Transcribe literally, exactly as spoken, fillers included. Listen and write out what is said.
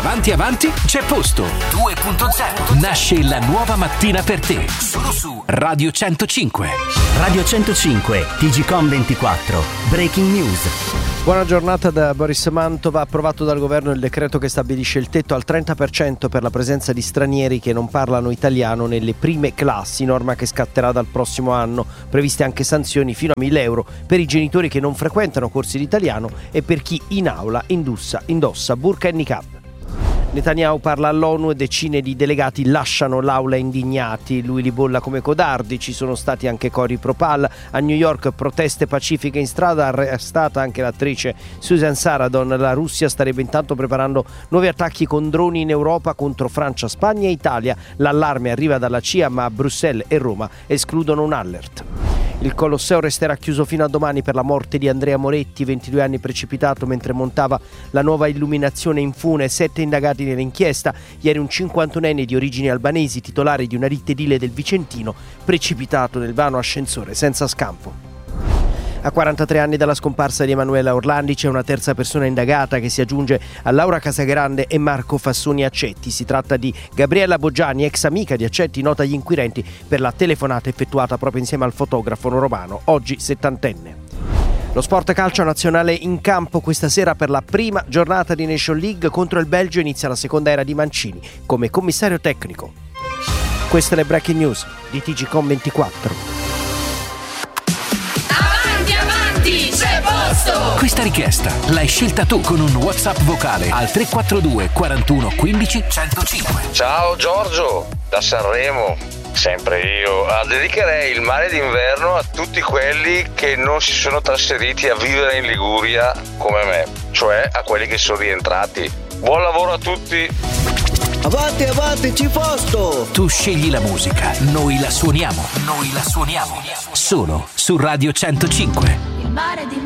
Avanti avanti c'è posto. due punto zero. Nasce la nuova mattina per te. Solo su Radio centocinque. Radio centocinque, T G Com ventiquattro, Breaking News. Buona giornata da Boris Mantova. Approvato dal governo il decreto che stabilisce il tetto al trenta per cento per la presenza di stranieri che non parlano italiano nelle prime classi, norma che scatterà dal prossimo anno. Previste anche sanzioni fino a mille euro per i genitori che non frequentano corsi di italiano e per chi in aula indossa, indossa burqa e niqab. Netanyahu parla all'ONU e decine di delegati lasciano l'aula indignati. Lui li bolla come codardi. Ci sono stati anche cori pro-Pal. A New York proteste pacifiche in strada, arrestata anche l'attrice Susan Sarandon. La Russia starebbe intanto preparando nuovi attacchi con droni in Europa contro Francia, Spagna e Italia. L'allarme arriva dalla C I A, ma Bruxelles e Roma escludono un alert. Il Colosseo resterà chiuso fino a domani per la morte di Andrea Moretti, ventidue anni, precipitato mentre montava la nuova illuminazione in fune. Sette indagati nell'inchiesta. Ieri un cinquantunenne di origini albanesi, titolare di una ditta edile del Vicentino, precipitato nel vano ascensore senza scampo. A quarantatré anni dalla scomparsa di Emanuela Orlandi c'è una terza persona indagata che si aggiunge a Laura Casagrande e Marco Fassoni Accetti. Si tratta di Gabriella Boggiani, ex amica di Accetti, nota agli inquirenti per la telefonata effettuata proprio insieme al fotografo romano, oggi settantenne. Lo sport calcio nazionale in campo questa sera per la prima giornata di Nation League. Contro il Belgio inizia la seconda era di Mancini come commissario tecnico. Queste le breaking news di T G Com ventiquattro. C'è posto! Questa richiesta l'hai scelta tu con un WhatsApp vocale al tre quattro due quarantuno quindici centocinque. Ciao Giorgio, da Sanremo, sempre io. Ah, dedicherei il mare d'inverno a tutti quelli che non si sono trasferiti a vivere in Liguria come me, cioè a quelli che sono rientrati. Buon lavoro a tutti! Avanti, avanti, c'è posto! Tu scegli la musica, noi la suoniamo, noi la suoniamo. Solo su Radio centocinque. Il mare di